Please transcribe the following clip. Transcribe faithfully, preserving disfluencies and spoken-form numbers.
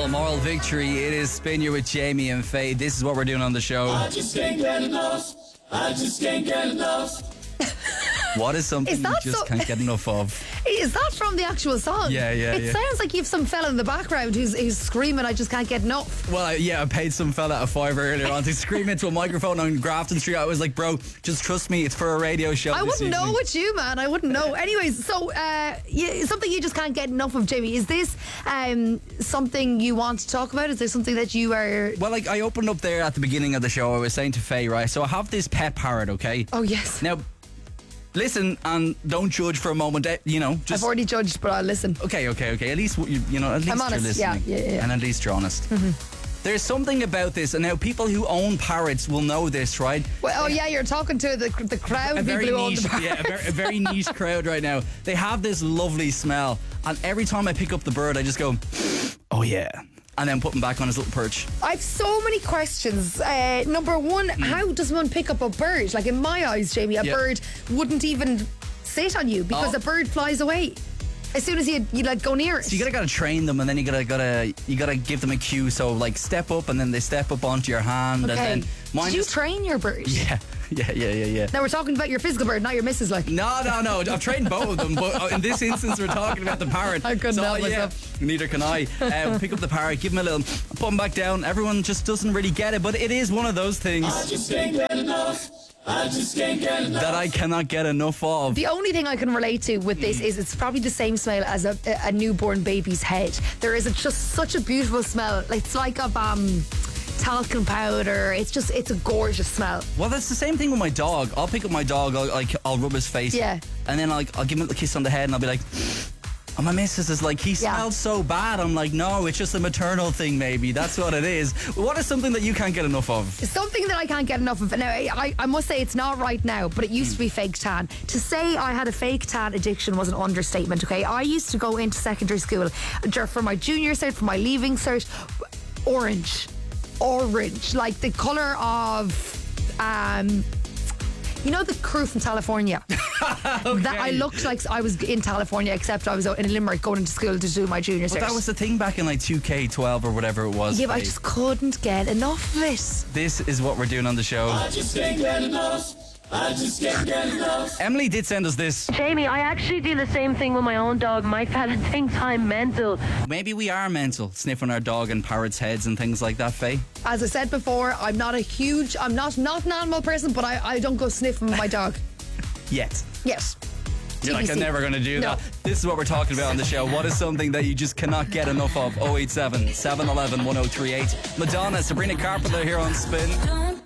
Adele, Moral Victory. It is Spin You with Jamie and Faye. This is what we're doing on the show. I just can't get enough. I just can't get enough. What is something Is you that just so- can't get enough of? Is that from the actual song? Yeah, yeah, It yeah. sounds like you've some fella in the background who's, who's screaming, I just can't get enough. Well, I, yeah, I paid some fella a fiver earlier on to scream into a microphone on Grafton Street. I was like, bro, just trust me, it's for a radio show. I this wouldn't know evening. it's you, man. I wouldn't know. Anyways, so uh, yeah, something you just can't get enough of, Jamie. Is this um, something you want to talk about? Is there something that you are... Well, like I opened up there at the beginning of the show, I was saying to Faye, right? So I have this pet parrot, okay? Oh, yes. Now, listen and don't judge for a moment. eh, You know, just I've already judged, but I'll listen. okay, okay, okay. At least you, you know, at least I'm you're honest, yeah, listening, yeah, yeah, yeah. and at least you're honest. Mm-hmm. There's something about this, and now people who own parrots will know this, right? Well, oh, yeah, you're talking to the the crowd. A people very who own niche, the parrots. yeah, a very, a very niche crowd right now. They have this lovely smell, and every time I pick up the bird, I just go, "Oh yeah," and then put him back on his little perch. I've so many questions. Uh, number one, how does one pick up a bird? Like in my eyes, Jamie, a Yeah. bird wouldn't even sit on you because Oh. a bird flies away as soon as you you like go near it. So you gotta gotta train them, and then you gotta gotta you gotta give them a cue. So like step up, and then they step up onto your hand, okay. and then mine Did you just- train your bird? yeah, yeah, yeah, yeah, yeah. Now we're talking about your physical bird, not your missus. Like, No, no, no. I've trained both of them, but in this instance, we're talking about the parrot. I couldn't so, help yeah, myself. Neither can I. Uh, pick up the parrot, give him a little, put him back down. Everyone just doesn't really get it, but it is one of those things I just can't get enough. I just can't get enough. that I cannot get enough of. the only thing I can relate to with this is it's probably the same smell as a, a newborn baby's head. There is a, just such a beautiful smell. Like, it's like a um, talcum powder. It's just, it's a gorgeous smell. Well, that's the same thing with my dog. I'll pick up my dog, I'll, like, I'll rub his face, Yeah. and then I'll, I'll give him a kiss on the head, and I'll be like, and my missus is like, he Yeah. smells so bad. I'm like, no, it's just a maternal thing, maybe. That's what it is. What is something that you can't get enough of? Something that I can't get enough of. Now, I, I must say it's not right now, but it used to be fake tan. To say I had a fake tan addiction was an understatement, okay? I used to go into secondary school for my junior cert, for my leaving cert, orange. Orange. Like the colour of... um. You know the crew from California? That I looked like I was in California, except I was in Limerick going into school to do my junior But cert. that was the thing back in like two K twelve or whatever it was. yeah, but I Faye. just couldn't get enough of it. This is what we're doing on the show. I just can't get enough. I just can't get enough. Emily did send us this. Jamie, I actually do the same thing with my own dog. My fella thinks I'm mental. Maybe we are mental, sniffing our dog and parrots' heads and things like that, Faye. As I said before, I'm not a huge, I'm not not an animal person, but I, I don't go sniffing my dog. Yet. Yes. You're like, T B C. I'm never going to do No. that. This is what we're talking about on the show. What is something that you just cannot get enough of? oh eight seven, seven one one, one oh three eight. Madonna, Sabrina Carpenter here on Spin.